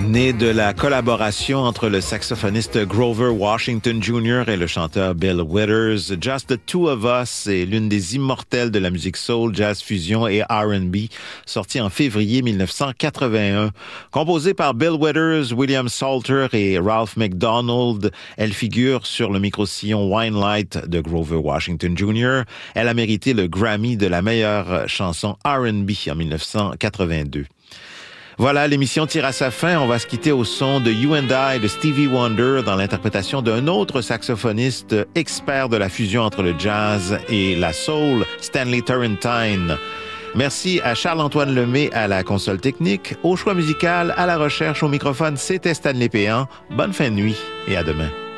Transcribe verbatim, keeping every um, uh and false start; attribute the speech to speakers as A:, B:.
A: Né de la collaboration entre le saxophoniste Grover Washington junior et le chanteur Bill Withers, Just the Two of Us est l'une des immortelles de la musique soul, jazz fusion et R and B, sortie en février mille neuf cent quatre-vingt-un. Composée par Bill Withers, William Salter et Ralph McDonald, elle figure sur le micro-sillon Wine Light de Grover Washington junior Elle a mérité le Grammy de la meilleure chanson R and B en mille neuf cent quatre-vingt-deux. Voilà, l'émission tire à sa fin. On va se quitter au son de You and I de Stevie Wonder dans l'interprétation d'un autre saxophoniste expert de la fusion entre le jazz et la soul, Stanley Turrentine. Merci à Charles-Antoine Lemay à la console technique, au choix musical, à la recherche, au microphone, c'était Stanley Péan. Bonne fin de nuit et à demain.